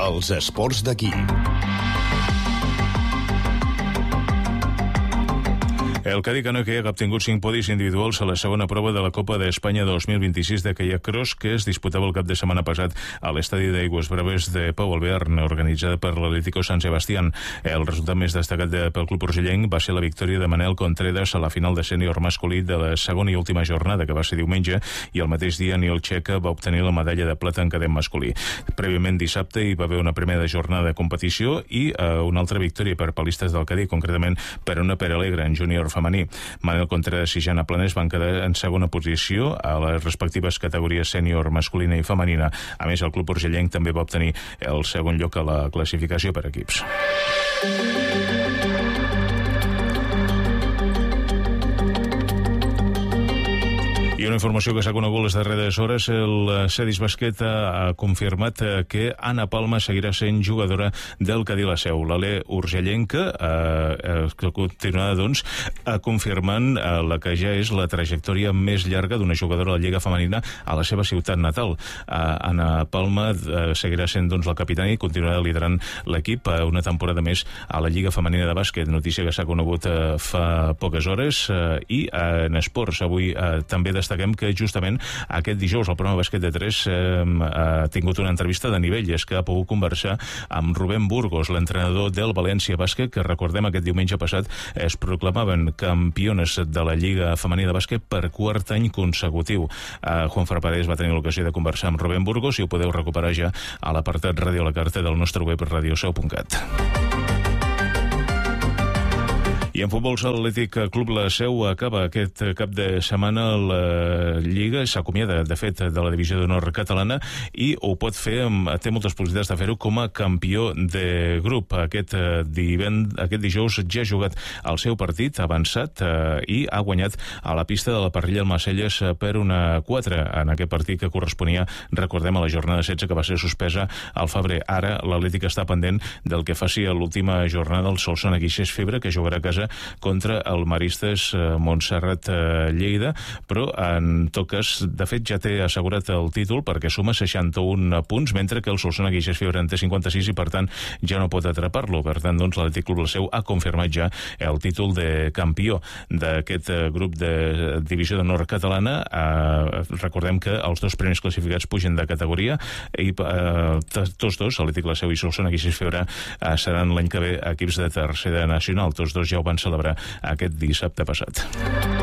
Els esports d'aquí. El Cadí Canoe ha obtingut 5 podis individuals a la segona prova de la Copa d'Espanya 2026 de kayak cross que es disputava el cap de setmana passat a l'estadi d'Aigües Braves de Pau Albearn, organitzada per l'Atlético San Sebastián. El resultat més destacat pel club urgellenc va ser la victòria de Manel Contreras a la final de sènior masculí de la segona i última jornada, que va ser diumenge, i el mateix dia Nil Checa va obtenir la medalla de plata en cadet masculí. Prèviament dissabte hi va haver una primera jornada de competició i una altra victòria per palistes del Cadí, concretament per una Peralegre en júnior femení. Manel Contreras i Jana Planés van quedar en segona posició a les respectives categories sènior masculina i femenina. A més, el club urgellenc també va obtenir el segon lloc a la classificació per equips. I una informació que s'ha conegut les darreres hores, el Cedis Bàsquet ha confirmat que Anna Palma seguirà sent jugadora del Cadí la Seu. L'Ale urgellenca que continuarà, doncs, confirmant la que ja és la trajectòria més llarga d'una jugadora de la Lliga Femenina a la seva ciutat natal. Anna Palma seguirà sent, doncs, la capitana i continuarà liderant l'equip una temporada més a la Lliga Femenina de Bàsquet, notícia que s'ha conegut fa poques hores. I en esports, avui també destaquem que justament aquest dijous el programa Bàsquet de 3 ha tingut una entrevista de nivell, és que ha pogut conversar amb Rubén Burgos, l'entrenador del València Bàsquet, que recordem aquest diumenge passat es proclamaven campiones de la Lliga Femenina de Bàsquet per quart any consecutiu. Juan Farparés va tenir l'ocasió de conversar amb Rubén Burgos i ho podeu recuperar ja a l'apartat Ràdio a la Carta del nostre web radioseu.cat. I en futbol, l'Atlètic Club La Seu acaba aquest cap de setmana la Lliga, s'acomiada, de fet, de la divisió d'honor catalana i ho pot fer, té moltes possibilitats de fer-ho com a campió de grup. Aquest dijous ja ha jugat el seu partit avançat i ha guanyat a la pista de la Parrilla al Macelles per 1-4 en aquest partit que corresponia, recordem, a la jornada 16 que va ser suspesa al febrer. Ara l'Atlètic està pendent del que faci a l'última jornada el Solsona Guixers Febre, que jugarà a casa contra el Maristes Montserrat Lleida, però en tot cas, de fet, ja té assegurat el títol perquè suma 61 punts, mentre que el Solsona Guixers Febre en té 56 i per tant ja no pot atrapar-lo. Per tant, doncs, l'Atlètic Club La Seu ha confirmat ja el títol de campió d'aquest grup de divisió d'honor catalana. Recordem que els dos primers classificats pugen de categoria i tots dos, l'Atlètic La Seu i Solsona Guixers Febre, seran l'any que ve equips de tercera nacional. Tots dos ja ho van celebrar aquest dissabte passat.